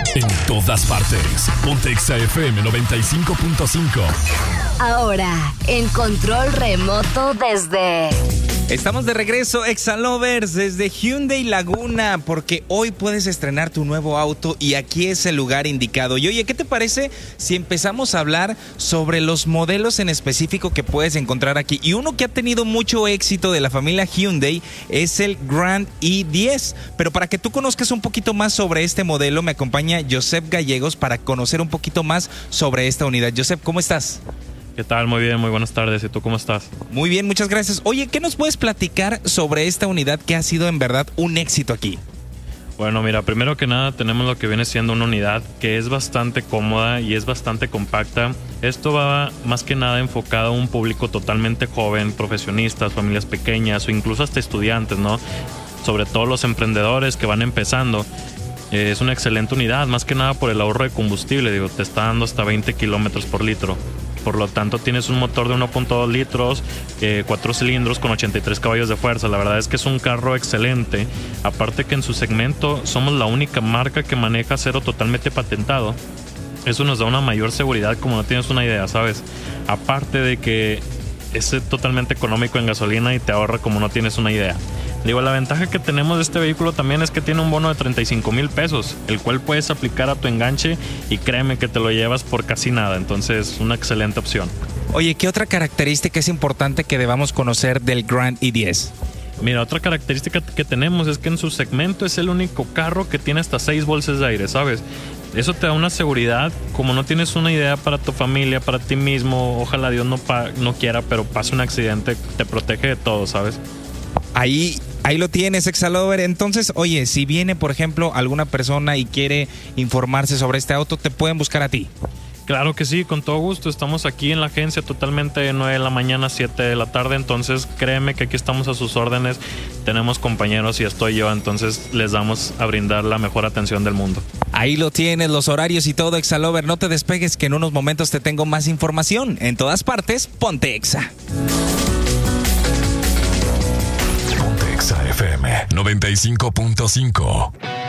En todas partes. Ponte Exa FM 95.5. Ahora, en control remoto desde... Estamos de regreso, Exalovers, desde Hyundai Laguna, porque hoy puedes estrenar tu nuevo auto y aquí es el lugar indicado. Y oye, ¿qué te parece si empezamos a hablar sobre los modelos en específico que puedes encontrar aquí? Y uno que ha tenido mucho éxito de la familia Hyundai es el Grand i10. Pero para que tú conozcas un poquito más sobre este modelo, me acompaña Josep Gallegos para conocer un poquito más sobre esta unidad. Josep, ¿cómo estás? ¿Qué tal? Muy bien, muy buenas tardes. ¿Y tú cómo estás? Muy bien, muchas gracias. Oye, ¿qué nos puedes platicar sobre esta unidad que ha sido en verdad un éxito aquí? Bueno, mira, primero que nada tenemos lo que viene siendo una unidad que es bastante cómoda y es bastante compacta. Esto va más que nada enfocado a un público totalmente joven, profesionistas, familias pequeñas o incluso hasta estudiantes, ¿no? Sobre todo los emprendedores que van empezando. Es una excelente unidad, más que nada por el ahorro de combustible. Digo, te está dando hasta 20 kilómetros por litro. Por lo tanto, tienes un motor de 1.2 litros, 4 cilindros con 83 caballos de fuerza. La verdad es que es un carro excelente. Aparte que en su segmento somos la única marca que maneja acero totalmente patentado. Eso nos da una mayor seguridad como no tienes una idea, ¿sabes? Aparte de que es totalmente económico en gasolina y te ahorra como no tienes una idea. Digo, la ventaja que tenemos de este vehículo también es que tiene un bono de 35,000 pesos, el cual puedes aplicar a tu enganche y créeme que te lo llevas por casi nada. Entonces, una excelente opción. Oye, ¿qué otra característica es importante que debamos conocer del Grand i10? Mira, otra característica que tenemos es que en su segmento es el único carro que tiene hasta 6 bolsas de aire, ¿sabes? Eso te da una seguridad como no tienes una idea para tu familia, para ti mismo. Ojalá Dios no quiera, pero pase un accidente, te protege de todo, ¿sabes? Ahí lo tienes, Exalover. Entonces, oye, si viene, por ejemplo, alguna persona y quiere informarse sobre este auto, ¿te pueden buscar a ti? Claro que sí, con todo gusto. Estamos aquí en la agencia totalmente de 9 de la mañana a 7 de la tarde. Entonces, créeme que aquí estamos a sus órdenes. Tenemos compañeros y estoy yo. Entonces, les damos a brindar la mejor atención del mundo. Ahí lo tienes, los horarios y todo, Exalover. No te despegues, que en unos momentos te tengo más información. En todas partes, ponte Exa. Ponte Exa FM 95.5.